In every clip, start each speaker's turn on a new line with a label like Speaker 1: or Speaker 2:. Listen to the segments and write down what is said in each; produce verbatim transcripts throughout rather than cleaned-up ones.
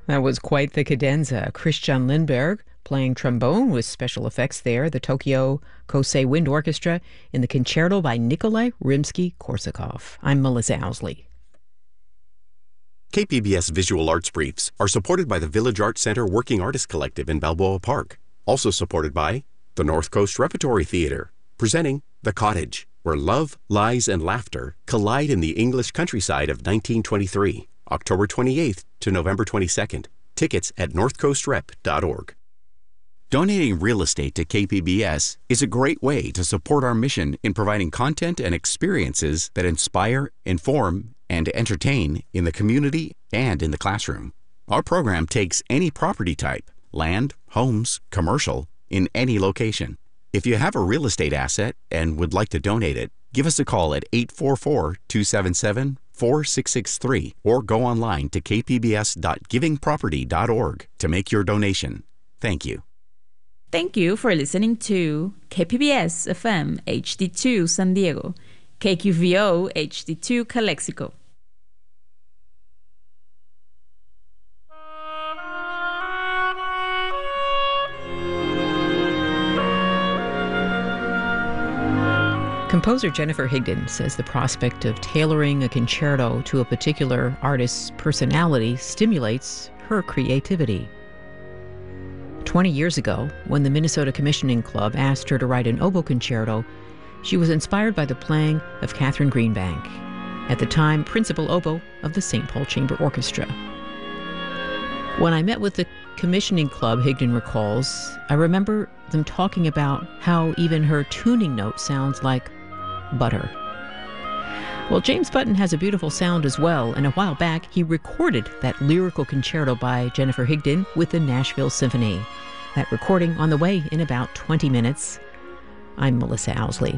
Speaker 1: That was quite the cadenza. Christian Lindberg playing trombone with special effects there, the Tokyo Kosei Wind Orchestra in the concerto by Nikolai Rimsky-Korsakov. I'm Melissa Owsley.
Speaker 2: K P B S Visual Arts Briefs are supported by the Village Arts Center Working Artists Collective in Balboa Park. Also supported by the North Coast Repertory Theater, presenting The Cottage, where love, lies, and laughter collide in the English countryside of nineteen twenty-three, October twenty-eighth to November twenty-second. Tickets at north coast rep dot org. Donating real estate to K P B S is a great way to support our mission in providing content and experiences that inspire, inform, and entertain in the community and in the classroom. Our program takes any property type, land, homes, commercial, in any location. If you have a real estate asset and would like to donate it, give us a call at eight four four, two seven seven, four six six three or go online to k p b s dot giving property dot org to make your donation. Thank you.
Speaker 3: Thank you for listening to K P B S F M H D two San Diego, K Q V O H D two Calexico.
Speaker 1: Composer Jennifer Higdon says the prospect of tailoring a concerto to a particular artist's personality stimulates her creativity. Twenty years ago, when the Minnesota Commissioning Club asked her to write an oboe concerto, she was inspired by the playing of Catherine Greenbank, at the time principal oboe of the Saint Paul Chamber Orchestra. When I met with the Commissioning Club, Higdon recalls, I remember them talking about how even her tuning note sounds like butter. Well, James Button has a beautiful sound as well, and a while back he recorded that lyrical concerto by Jennifer Higdon with the Nashville Symphony. That recording on the way in about twenty minutes. I'm Melissa Owsley.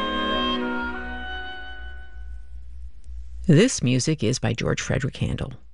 Speaker 1: This music is by George Frederick Handel.